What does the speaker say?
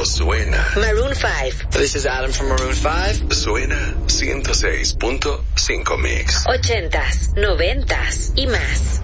mundo suena. Maroon 5. This is Adam from Maroon 5. Suena 106.5 Mix. 80s, 90s y más.